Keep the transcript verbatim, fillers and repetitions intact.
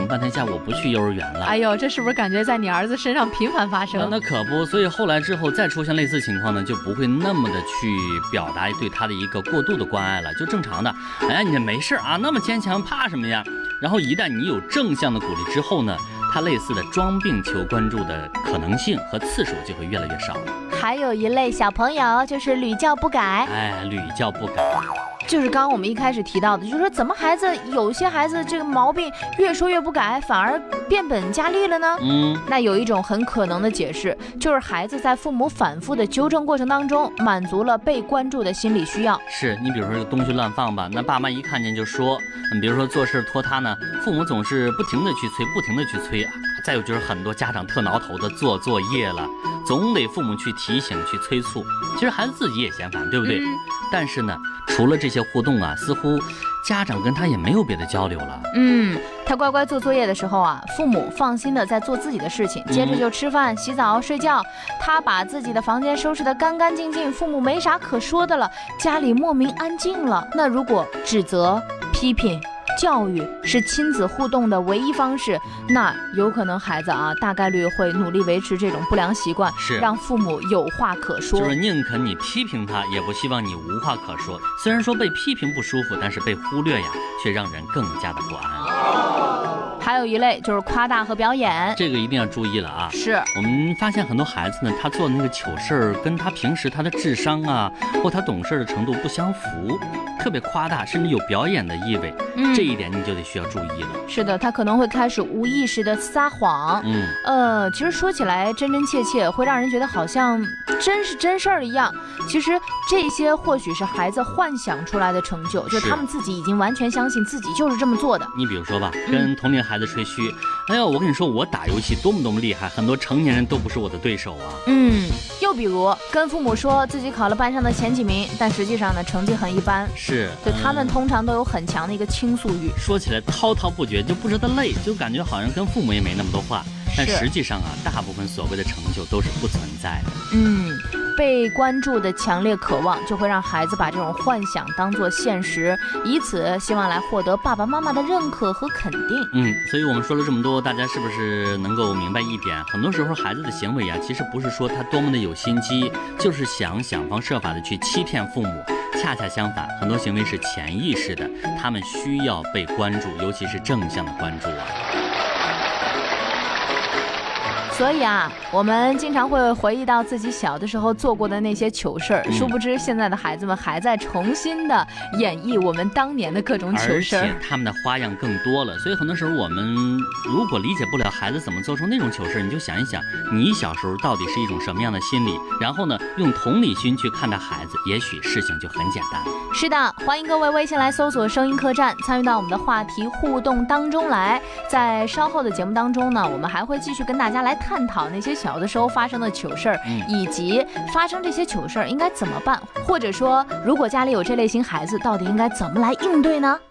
半天假，我不去幼儿园了。 哎呦，这是不是感觉在你儿子身上频繁发生？ 那可不，所以后来之后再出现类似情况呢，就不会那么的去表达对他的一个过度的关爱了，就正常的。哎，你这没事啊，那么坚强，怕什么呀？然后一旦你有正向的鼓励之后呢，他类似的装病求关注的可能性和次数就会越来越少了。 还有一类小朋友就是屡教不改， 哎，屡教不改。 就是刚刚我们一开始提到的，就是说怎么孩子有些孩子这个毛病越说越不改，反而变本加厉了呢？嗯，那有一种很可能的解释，就是孩子在父母反复的纠正过程当中，满足了被关注的心理需要。 是你比如说这个东西乱放吧，那爸妈一看见就说，你比如说做事拖沓呢，父母总是不停的去催，不停的去催啊。再有就是很多家长特挠头的做作业了，总得父母去提醒去催促，其实孩子自己也嫌烦，对不对？嗯、但是呢，除了这些互动啊，似乎家长跟他也没有别的交流了。 嗯，他乖乖做作业的时候啊，父母放心的在做自己的事情，接着就吃饭、洗澡、睡觉。他把自己的房间收拾得干干净净，父母没啥可说的了，家里莫名安静了。那如果指责、批评、教育是亲子互动的唯一方式，那有可能孩子啊，大概率会努力维持这种不良习惯， 是让父母有话可说， 就是宁肯你批评他，也不希望你无话可说。虽然说被批评不舒服，但是被忽略呀，却让人更加的不安。 还有一类就是夸大和表演， 这个一定要注意了啊！ 是我们发现很多孩子呢，他做的那个糗事儿，跟他平时他的智商啊，或他懂事的程度不相符，特别夸大，甚至有表演的意味。嗯，这一点你就得需要注意了。 是的，他可能会开始无意识的撒谎。嗯，呃，其实说起来真真切切，会让人觉得好像真是真事儿一样。其实这些或许是孩子幻想出来的成就，就是他们自己已经完全相信自己就是这么做的。 你比如说吧，跟同龄孩子吹嘘，哎呦，我跟你说，我打游戏多么多么厉害，很多成年人都不是我的对手啊。 嗯，又比如跟父母说自己考了班上的前几名，但实际上呢成绩很一般。 是， 对、嗯、他们通常都有很强的一个倾诉欲， 说起来滔滔不绝，就不知道累，就感觉好像跟父母也没那么多话。但实际上啊，大部分所谓的成就都是不存在的。 嗯，被关注的强烈渴望就会让孩子把这种幻想当作现实，以此希望来获得爸爸妈妈的认可和肯定。 嗯，所以我们说了这么多，大家是不是能够明白一点？很多时候孩子的行为啊，其实不是说他多么的有心机，就是想想方设法的去欺骗父母。恰恰相反，很多行为是潜意识的，他们需要被关注，尤其是正向的关注啊。 所以啊，我们经常会回忆到自己小的时候做过的那些糗事儿、嗯，殊不知现在的孩子们还在重新的演绎我们当年的各种糗事儿， 而且他们的花样更多了。所以很多时候我们如果理解不了孩子怎么做出那种糗事儿，你就想一想，你小时候到底是一种什么样的心理，然后呢，用同理心去看待孩子，也许事情就很简单。 是的，欢迎各位微信来搜索声音客栈，参与到我们的话题互动当中来。在稍后的节目当中呢，我们还会继续跟大家来谈探讨那些小的时候发生的糗事儿、嗯，以及发生这些糗事儿应该怎么办，或者说如果家里有这类型孩子，到底应该怎么来应对呢？